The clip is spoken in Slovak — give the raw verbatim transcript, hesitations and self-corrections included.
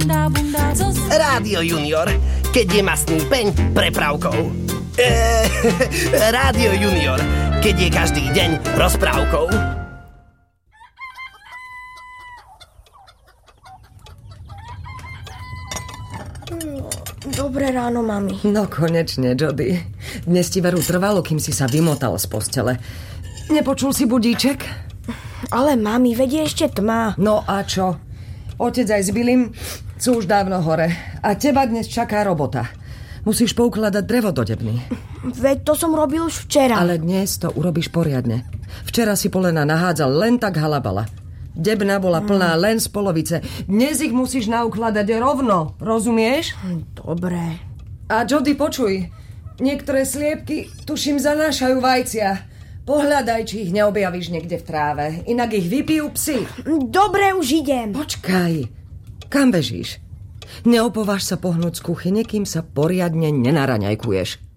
Rádio Junior, keď je mastný peň prepravkou. Eee, Rádio Junior, keď je každý deň rozprávkou. Dobré ráno, mami. No konečne, Jody. Dnes ti veru trvalo, kým si sa vymotal z postele. Nepočul si budíček? Ale mami, vedie ešte tma. No a čo? Otec aj s Billym sú už dávno hore. A teba dnes čaká robota. Musíš poukladať drevo do debny. Veď to som robil už včera. Ale dnes to urobíš poriadne. Včera si polena nahádzal len tak halabala. Debna bola plná len z polovice. Dnes ich musíš naukladať rovno, rozumieš? Dobre. A Jody, počuj. Niektoré sliepky, tuším, zanášajú vajcia. Pohľadaj, či ich neobjavíš niekde v tráve. Inak ich vypijú psi. Dobre, už idem. Počkaj. Kam bežíš? Neopováž sa pohnúť z kuchyne, kým sa poriadne nenaraňajkuješ.